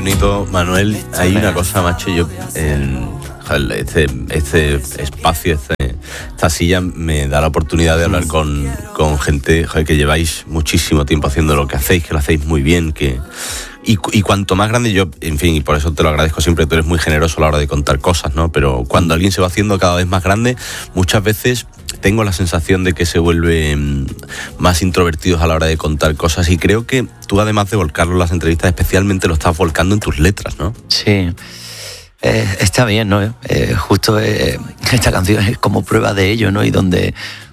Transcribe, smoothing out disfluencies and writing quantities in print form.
bonito, Manuel. Hay una cosa, macho, yo... Este espacio, esta silla me da la oportunidad de hablar con gente, joder, que lleváis muchísimo tiempo haciendo lo que hacéis, que lo hacéis muy bien, y cuanto más grande yo, en fin, y por eso te lo agradezco siempre, tú eres muy generoso a la hora de contar cosas, ¿no? Pero cuando alguien se va haciendo cada vez más grande, muchas veces tengo la sensación de que se vuelve más introvertidos a la hora de contar cosas, y creo que tú, además de volcarlo en las entrevistas, especialmente lo estás volcando en tus letras, ¿no? Sí. Está bien, ¿no? Justo esta canción es como prueba de ello, ¿no? Y donde